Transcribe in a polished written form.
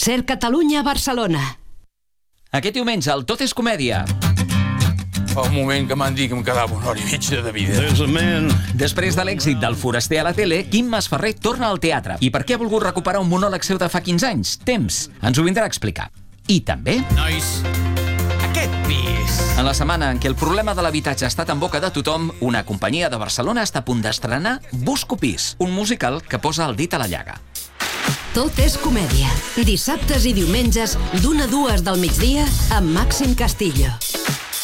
Ser Catalunya a Barcelona. Aquest diumenge, el Tot és Comèdia. El moment que m'han dit que em quedava una hora i mitja de vida. Després de l'èxit del Foraster a la tele, Quim Masferrer torna al teatre. I per què ha volgut recuperar un monòleg seu de fa 15 anys? Temps. Ens ho vindrà a explicar. I també... Nois, aquest pis... En la setmana en què el problema de l'habitatge ha estat en boca de tothom, una companyia de Barcelona està a punt d'estrenar Busco Pis, un musical que posa el dit a la llaga. Tot és comèdia. Dissabtes i diumenges, d'1 a 2 del migdia, amb Màxim Castillo.